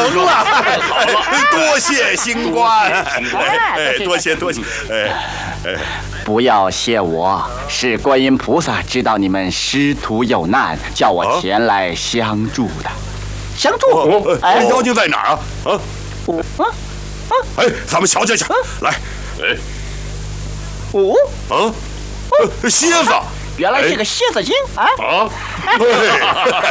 成了，多谢星官，多谢。 不要谢我，是观音菩萨知道你们师徒有难，叫我前来相助的。相助？ 妖精在哪儿啊？咱们瞧瞧去，来，蝎子， 原来是个蝎子精啊！